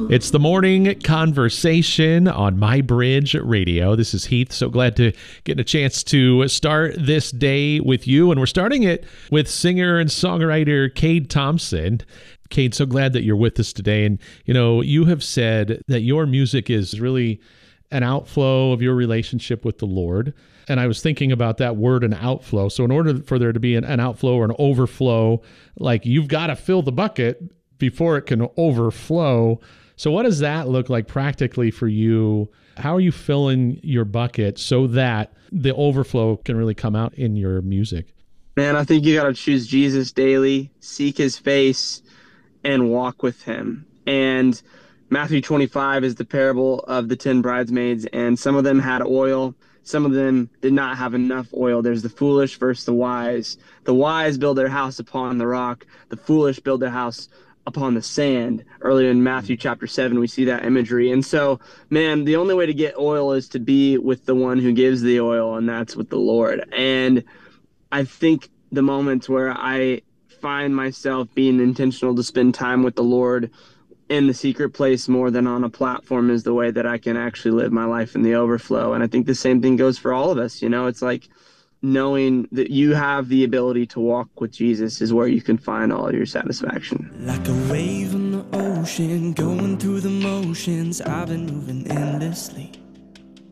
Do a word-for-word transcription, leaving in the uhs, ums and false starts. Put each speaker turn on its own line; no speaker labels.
It's the morning conversation on My Bridge Radio. This is Heath. So glad to get a chance to start this day with you. And we're starting it with singer and songwriter Cade Thompson. Cade, so glad that you're with us today. And, you know, you have said that your music is really an outflow of your relationship with the Lord. And I was thinking about that word, an outflow. So in order for there to be an, an outflow or an overflow, like you've got to fill the bucket before it can overflow. So what does that look like practically for you? How are you filling your bucket so that the overflow can really come out in your music?
Man, I think you got to choose Jesus daily, seek his face, and walk with him. And Matthew twenty-five is the parable of the ten bridesmaids, and some of them had oil. Some of them did not have enough oil. There's the foolish versus the wise. The wise build their house upon the rock. The foolish build their house upon the sand. Earlier in Matthew chapter seven, we see that imagery. And so, man, the only way to get oil is to be with the one who gives the oil, and that's with the Lord. And I think the moments where I find myself being intentional to spend time with the Lord in the secret place more than on a platform is the way that I can actually live my life in the overflow. And I think the same thing goes for all of us. You know, it's like knowing that you have the ability to walk with Jesus is where you can find all your satisfaction.
Like a wave on the ocean, going through the motions, I've been moving endlessly.